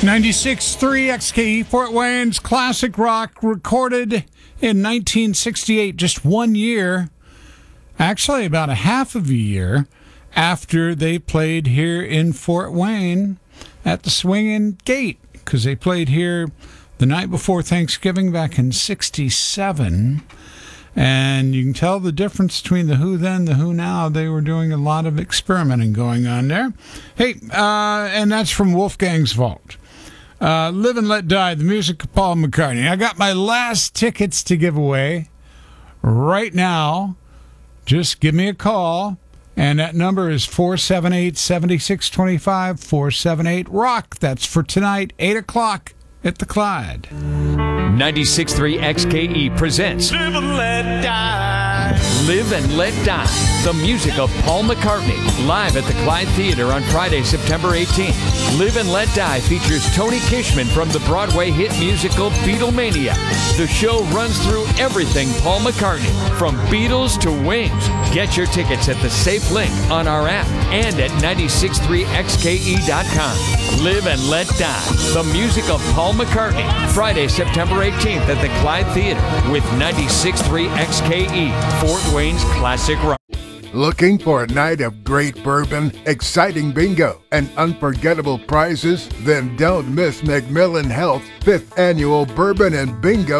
96.3 XKE Fort Wayne's classic rock, recorded in 1968, just 1 year, actually about a half of a year after they played here in Fort Wayne at the Swingin' Gate, because they played here the night before Thanksgiving back in 67. And you can tell the difference between the Who then, the Who now. They were doing a lot of experimenting going on there. Hey, and that's from Wolfgang's Vault. Live and Let Die, the music of Paul McCartney. I got my last tickets to give away right now. Just give me a call, and that number is 478-7625, 478-ROCK. That's for tonight, 8 o'clock at the Clyde. 96.3 XKE presents Live and Let Die. Live and Let Die, the music of Paul McCartney, live at the Clyde Theater on Friday, September 18th. Live and Let Die features Tony Kishman from the Broadway hit musical Beatlemania. The show runs through everything Paul McCartney, from Beatles to Wings. Get your tickets at the safe link on our app and at 963xke.com. Live and Let Die, the music of Paul McCartney, Friday, September 18th at the Clyde Theater with 96.3 XKE, Fort Wayne's classic rock. Looking for a night of great bourbon, exciting bingo, and unforgettable prizes? Then don't miss Macmillan Health's 5th annual Bourbon and Bingo